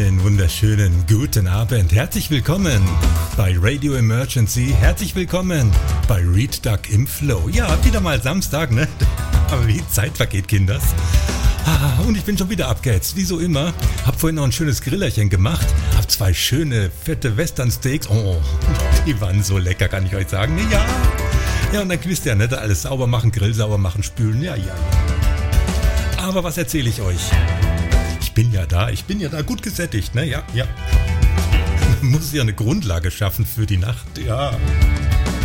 Einen wunderschönen guten Abend. Herzlich willkommen bei Radio Emergency. Herzlich willkommen bei Read Duck im Flow. Ja, wieder mal Samstag, ne? Aber wie die Zeit vergeht, Kinders. Und ich bin schon wieder abgehetzt, wie so immer. Hab vorhin noch ein schönes Grillerchen gemacht. Hab 2 schöne, fette Western-Steaks. Oh, die waren so lecker, kann ich euch sagen. Ja. Ja, und dann wisst ihr, ne? Alles sauber machen, Grill sauber machen, spülen. Ja. Aber was erzähle ich euch? Ich bin ja da gut gesättigt, ne? Ja. Muss ja eine Grundlage schaffen für die Nacht, ja.